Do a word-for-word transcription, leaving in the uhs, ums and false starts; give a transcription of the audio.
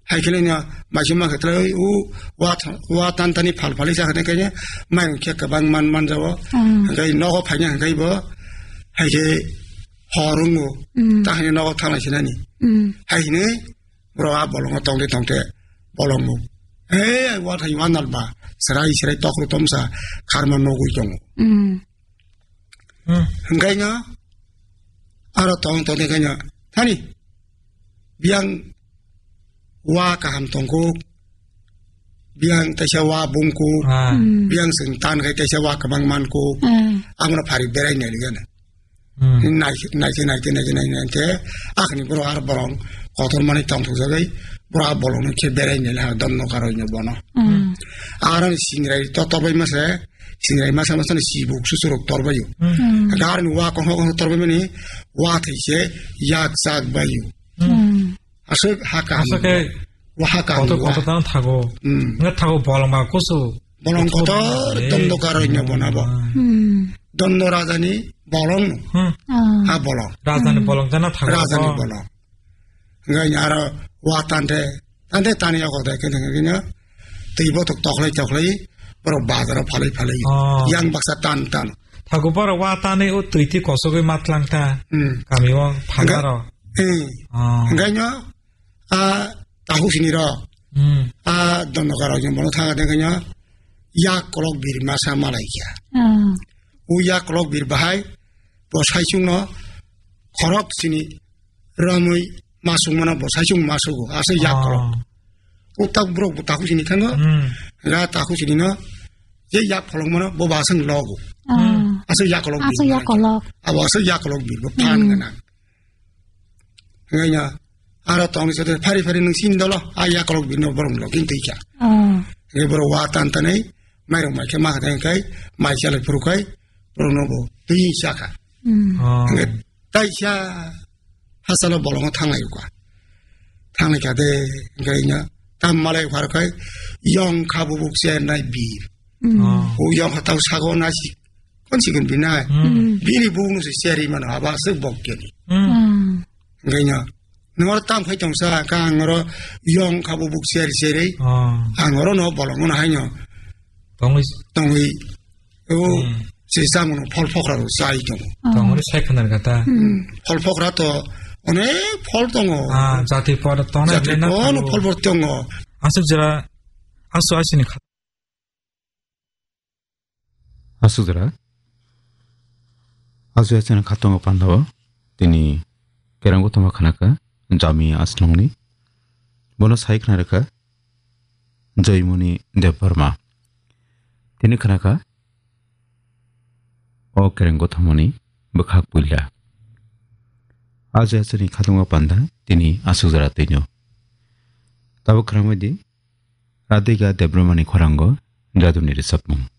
하이클레냐 마지막 그때 우와 와탄탄이 팔팔이 시작하는 게냐 마이 개가방 만만 잡아 그러니까 너가 파냐 그러니까 뭐 하이게 허릉고 딱하니 너가 타나시나니 하이네 뭐라 볼롱 동대 동대 볼롱 에이 와타이 완날바 스라이 스라이 떡으로 돔사 가르만 놓고 있종 그러니까 알아 동 동대 그냥 타니 비양 wa kaham tongku biang tasya wa bungku biang sentan kai tasya wa kabang manku amna phari berai ne ligana nai nai nai nai nai nai te akhni bro ar borong kotor mani tong thu jagai bro bolong ne ke berai ne la don no karo ne bono aran singrai to to bai mase singrai masa masa ne sibuk susuruk torbayu garan wa ko ho torbai mani wa thaise yak sak bayu 아서 하까 아서게 와하까 거도 거도 난 타고 nga 타고 bolong ma koso bolong koto domdo karo nya bona ba domdo rajani bolong ha bolong rajani bolong jana 타고 rajani bolong nga nyara wa tante tante tani ko de ken nga tibo tok tok lai tok lai pro bazar phalai phalai yang baksa tan tan 타고 바로 wa tani o tuiti kosoge matlangta kamiwa phangaro nga nya 아 다후신이라 아 돈노가라 좀 뭐로 타가 되거냐 약골옥 비르마사 말이야 우약골옥 비르바하이 보사이중노 거럭신이 라무이 마숙마나 보사이중 마수고 아서 약골옥 우딱 부록 다후신이 칸거 라 다후신이나 제 약골옥마나 보바성 로고 아서 약골옥 아서 약골옥 아 와서 약골옥 비르 파는거나 그러냐 ara tong se pari pari nung sin dolo aya kolok bino borong lo kin tika ah e boro wa tan tanai mai ro mai ke ma ka kai mai cha le pru kai pro no bo ti sha ka ah tai sha hasalo bolong thang ai kwa thang ai ka de ngai nya tam ma lai khar kai yong kha bu buk se nai bi ah o yong ha tau sa go na si kon si kin bi na bi ni bu nu se seri man ha ba se bok ke ni ngai nya ngor tam phai chong sa ka ngor yong kha bu buk ser sere a ngor no bolong na hainyo 동의 동의 오 세상은 펄퍽으로 쌓이죠 동의 사이클을 갖다 펄퍽으로도 오늘 펄동어 아 자티 펄 동네 내나 어느 펄펄동어 아수지라 아수아시니 아수지라 아수야스는 갔던 거 반다워 되니 계란 것도 막 하나까 자미 아스롱니 뭐너 사이클 하나까 저이모니 데버마 Tini kanaka o kerengo thamoni bakhak pulla aja sini khatunga panda tini asugara tenyo tabo kramadi radhiga debromani khorango jaduniri sapmung